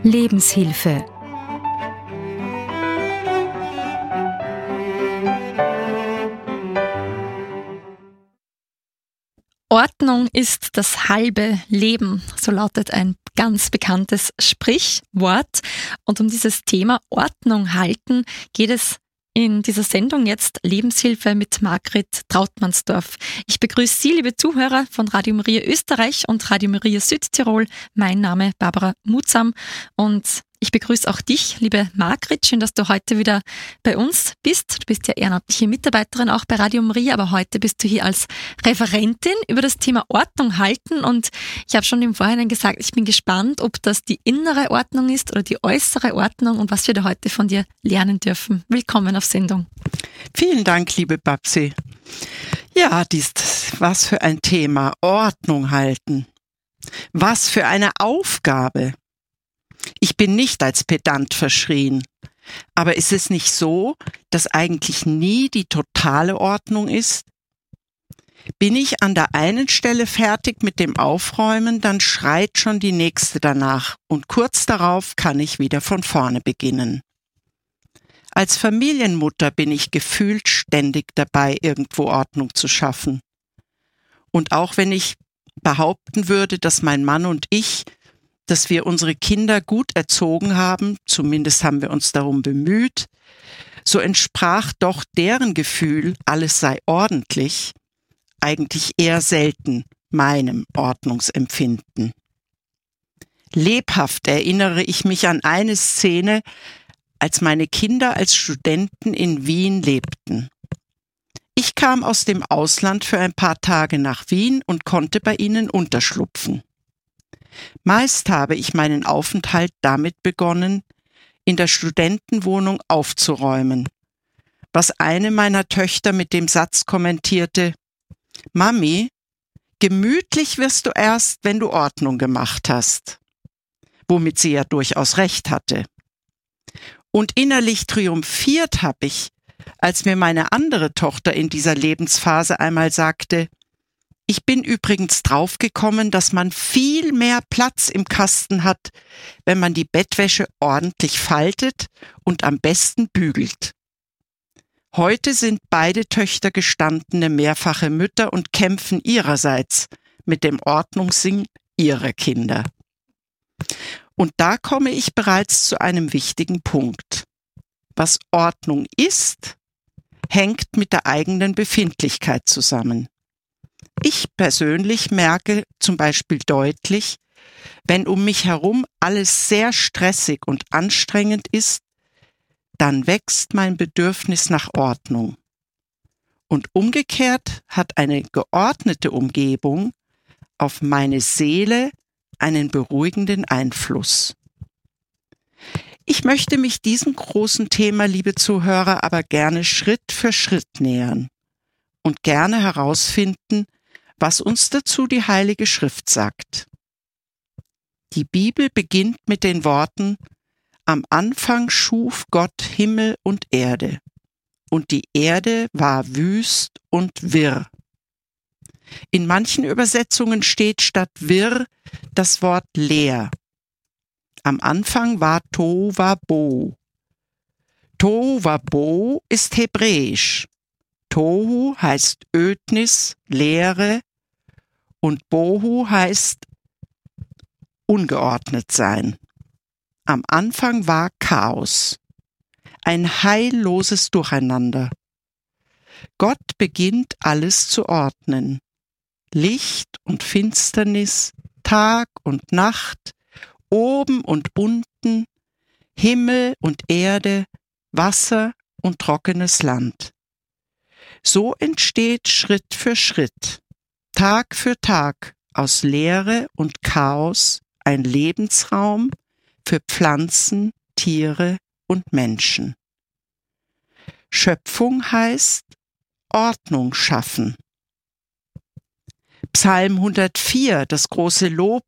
Lebenshilfe. Ordnung ist das halbe Leben, so lautet ein ganz bekanntes Sprichwort. Und um dieses Thema Ordnung halten geht es in dieser Sendung jetzt Lebenshilfe mit Margret Trautmannsdorf. Ich begrüße Sie, liebe Zuhörer von Radio Maria Österreich und Radio Maria Südtirol. Mein Name Barbara Mutsam und ich begrüße auch dich, liebe Margret. Schön, dass du heute wieder bei uns bist. Du bist ja ehrenamtliche Mitarbeiterin auch bei Radio Maria, aber heute bist du hier als Referentin über das Thema Ordnung halten. Und ich habe schon im Vorhinein gesagt, ich bin gespannt, ob das die innere Ordnung ist oder die äußere Ordnung und was wir da heute von dir lernen dürfen. Willkommen auf Sendung. Vielen Dank, liebe Babsi. Ja, was für ein Thema. Ordnung halten. Was für eine Aufgabe. Ich bin nicht als Pedant verschrien. Aber ist es nicht so, dass eigentlich nie die totale Ordnung ist? Bin ich an der einen Stelle fertig mit dem Aufräumen, dann schreit schon die nächste danach und kurz darauf kann ich wieder von vorne beginnen. Als Familienmutter bin ich gefühlt ständig dabei, irgendwo Ordnung zu schaffen. Und auch wenn ich behaupten würde, dass mein Mann und ich, dass wir unsere Kinder gut erzogen haben, zumindest haben wir uns darum bemüht, so entsprach doch deren Gefühl, alles sei ordentlich, eigentlich eher selten meinem Ordnungsempfinden. Lebhaft erinnere ich mich an eine Szene, als meine Kinder als Studenten in Wien lebten. Ich kam aus dem Ausland für ein paar Tage nach Wien und konnte bei ihnen unterschlupfen. Meist habe ich meinen Aufenthalt damit begonnen, in der Studentenwohnung aufzuräumen, was eine meiner Töchter mit dem Satz kommentierte: Mami, gemütlich wirst du erst, wenn du Ordnung gemacht hast. Womit sie ja durchaus recht hatte. Und innerlich triumphiert habe ich, als mir meine andere Tochter in dieser Lebensphase einmal sagte: Ich bin übrigens draufgekommen, dass man viel mehr Platz im Kasten hat, wenn man die Bettwäsche ordentlich faltet und am besten bügelt. Heute sind beide Töchter gestandene mehrfache Mütter und kämpfen ihrerseits mit dem Ordnungssinn ihrer Kinder. Und da komme ich bereits zu einem wichtigen Punkt. Was Ordnung ist, hängt mit der eigenen Befindlichkeit zusammen. Ich persönlich merke zum Beispiel deutlich, wenn um mich herum alles sehr stressig und anstrengend ist, dann wächst mein Bedürfnis nach Ordnung. Und umgekehrt hat eine geordnete Umgebung auf meine Seele einen beruhigenden Einfluss. Ich möchte mich diesem großen Thema, liebe Zuhörer, aber gerne Schritt für Schritt nähern und gerne herausfinden, was uns dazu die Heilige Schrift sagt. Die Bibel beginnt mit den Worten: Am Anfang schuf Gott Himmel und Erde, und die Erde war wüst und wirr. In manchen Übersetzungen steht statt wirr das Wort leer. Am Anfang war Tohu Wabohu. Tohu Wabohu ist hebräisch. Tohu heißt Ödnis, Leere, und Bohu heißt ungeordnet sein. Am Anfang war Chaos, ein heilloses Durcheinander. Gott beginnt alles zu ordnen. Licht und Finsternis, Tag und Nacht, oben und unten, Himmel und Erde, Wasser und trockenes Land. So entsteht Schritt für Schritt, Tag für Tag aus Leere und Chaos ein Lebensraum für Pflanzen, Tiere und Menschen. Schöpfung heißt Ordnung schaffen. Psalm 104, das große Lob